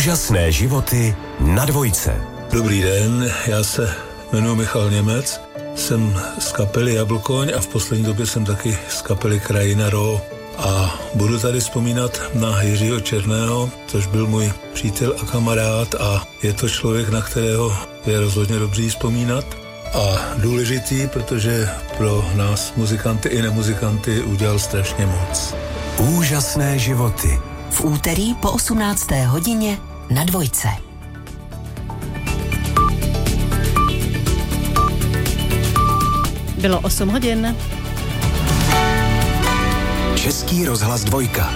Úžasné životy na Dvojce. Dobrý den, já se jmenuji Michal Němec, jsem z kapely Jablkoň a v poslední době jsem taky z kapely Krajina Ro. A budu tady vzpomínat na Jiřího Černého, což byl můj přítel a kamarád a je to člověk, na kterého je rozhodně dobrý vzpomínat. A důležitý, protože pro nás muzikanty i nemuzikanty udělal strašně moc. Úžasné životy. V úterý po 18. hodině na Dvojce. Bylo 8 hodin. Český rozhlas Dvojka.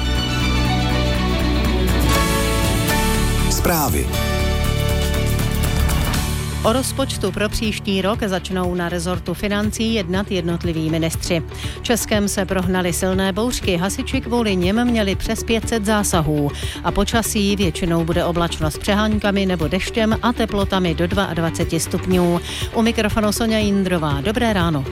Zprávy. O rozpočtu pro příští rok začnou na rezortu financí jednat jednotliví ministři. Českem se prohnaly silné bouřky, hasiči kvůli nim měli přes 500 zásahů. A počasí většinou bude oblačno s přeháňkami nebo deštěm a teplotami do 22 stupňů. U mikrofonu Sonja Jindrová. Dobré ráno.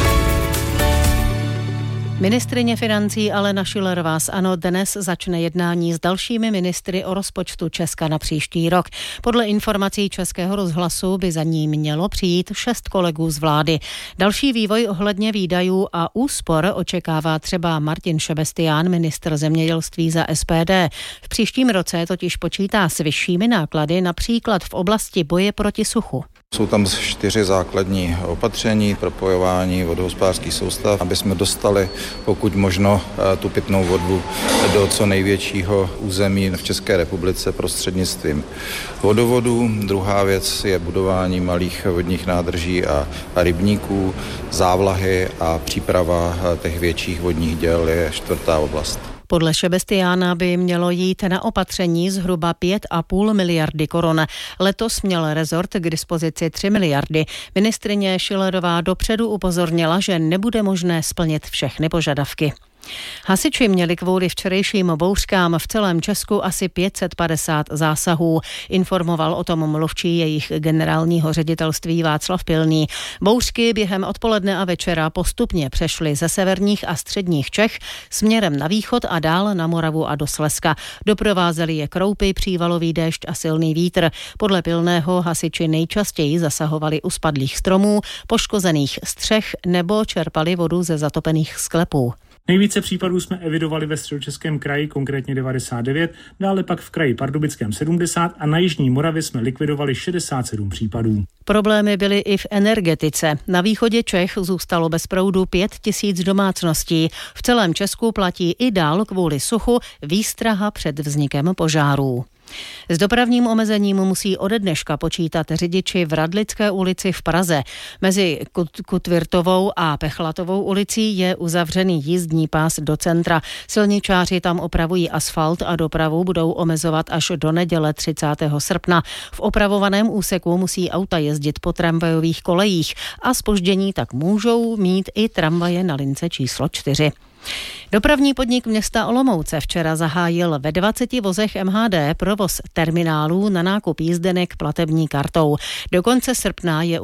Ministryně financí Alena Schillerová z ANO dnes začne jednání s dalšími ministry o rozpočtu Česka na příští rok. Podle informací Českého rozhlasu by za ní mělo přijít 6 kolegů z vlády. Další vývoj ohledně výdajů a úspor očekává třeba Martin Šebestián, ministr zemědělství za SPD. V příštím roce totiž počítá s vyššími náklady, například v oblasti boje proti suchu. Jsou tam 4 základní opatření, propojování vodohospodářských soustav, aby jsme dostali pokud možno tu pitnou vodu do co největšího území v České republice prostřednictvím vodovodů. Druhá věc je budování malých vodních nádrží a rybníků, závlahy a příprava těch větších vodních děl je 4. oblast. Podle Šebestiána by mělo jít na opatření zhruba 5,5 miliardy korun. Letos měl rezort k dispozici 3 miliardy. Ministryně Schillerová dopředu upozornila, že nebude možné splnit všechny požadavky. Hasiči měli kvůli včerejším bouřkám v celém Česku asi 550 zásahů. Informoval o tom mluvčí jejich generálního ředitelství Václav Pilný. Bouřky během odpoledne a večera postupně přešly ze severních a středních Čech směrem na východ a dál na Moravu a do Slezska. Doprovázely je kroupy, přívalový déšť a silný vítr. Podle Pilného hasiči nejčastěji zasahovali u spadlých stromů, poškozených střech nebo čerpali vodu ze zatopených sklepů. Nejvíce případů jsme evidovali ve Středočeském kraji, konkrétně 99, dále pak v kraji Pardubickém 70 a na Jižní Moravě jsme likvidovali 67 případů. Problémy byly i v energetice. Na východě Čech zůstalo bez proudu 5 000 domácností. V celém Česku platí i dál kvůli suchu výstraha před vznikem požárů. S dopravním omezením musí ode dneška počítat řidiči v Radlické ulici v Praze. Mezi Kutvirtovou a Pechlatovou ulicí je uzavřený jízdní pás do centra. Silničáři tam opravují asfalt a dopravu budou omezovat až do neděle 30. srpna. V opravovaném úseku musí auta jezdit po tramvajových kolejích a zpoždění tak můžou mít i tramvaje na lince číslo 4. Dopravní podnik města Olomouce včera zahájil ve 20 vozech MHD provoz terminálů na nákup jízdenek platební kartou. Do konce srpna je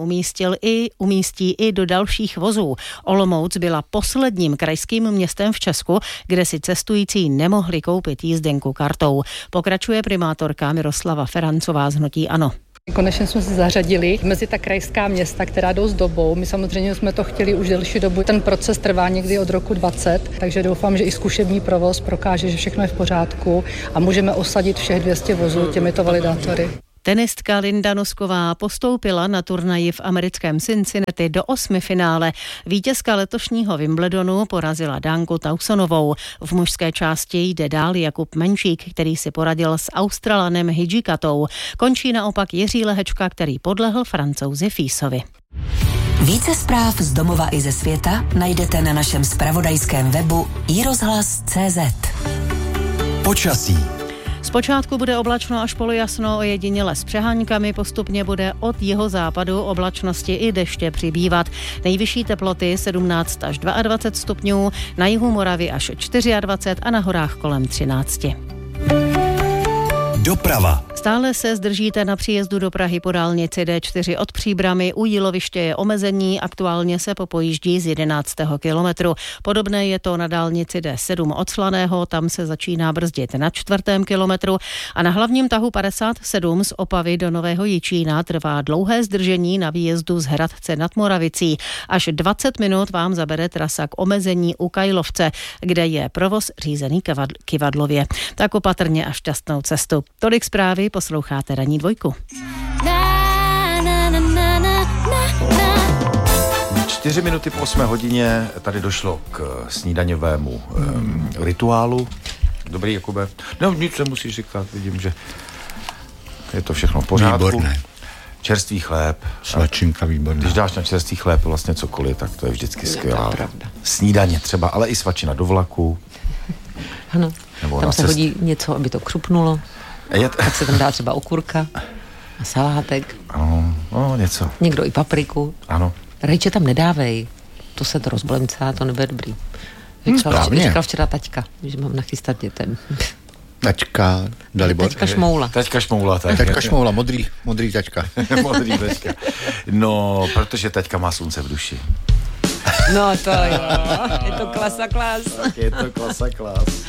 umístí i do dalších vozů. Olomouc byla posledním krajským městem v Česku, kde si cestující nemohli koupit jízdenku kartou. Pokračuje primátorka Miroslava Ferancová z hnutí ANO. Konečně jsme se zařadili mezi ta krajská města, která jdou s dobou. My samozřejmě jsme to chtěli už delší dobu. Ten proces trvá někdy od roku 20, takže doufám, že i zkušební provoz prokáže, že všechno je v pořádku a můžeme osadit všech 200 vozů těmito validátory. Tenistka Linda Nosková postoupila na turnaji v americkém Cincinnati do 8. finále. Vítězka letošního Wimbledonu porazila Dánku Tausonovou. V mužské části jde dál Jakub Menšík, který si poradil s Australanem Hidžikatou. Končí naopak Jiří Lehečka, který podlehl Francouzi Físovi. Více zpráv z domova i ze světa najdete na našem zpravodajském webu iRozhlas.cz. Počasí. Zpočátku bude oblačno až polojasno, ojediněle s přeháňkami, postupně bude od jihozápadu oblačnosti i deště přibývat. Nejvyšší teploty 17 až 22 stupňů, na jihu Moravy až 24 a na horách kolem 13. Doprava. Stále se zdržíte na příjezdu do Prahy po dálnici D4 od Příbramy. U Jíloviště je omezení, aktuálně se popojíždí z 11. kilometru. Podobné je to na dálnici D7 od Slaného, tam se začíná brzdit na 4. kilometru a na hlavním tahu 57 z Opavy do Nového Jičína trvá dlouhé zdržení na výjezdu z Hradce nad Moravicí. Až 20 minut vám zabere trasa k omezení u Kajlovce, kde je provoz řízený kivadlově. Tak opatrně a šťastnou cestu. Tolik zprávy, posloucháte Ranní dvojku. 4 minuty po 8 hodině tady došlo k snídaňovému rituálu. Dobrý, Jakube? No, nic nemusíš říkat, vidím, že je to všechno v pořádku. Výborné. Čerstvý chléb. Svačinka výborná. Když dáš na čerstvý chléb vlastně cokoliv, tak to je vždycky skvělá. Snídaně třeba, ale i svačina do vlaku. Ano, tam se hodí něco, aby to křupnulo. Tak se tam dá třeba okurka a salátek. Ano, no něco. Někdo i papriku. Ano. Rajče tam nedávej, to se to rozbolemcá, to nebude dobrý. Říkala včera taťka, že mám nachystat dětem. Taťka, Dalibor. Taťka Šmoula. Taťka Šmoula, tak. Taťka Šmoula, modrý taťka. Modrý taťka. No, protože taťka má slunce v duši. No to jo, je to klasa klas. Je to klasa klas.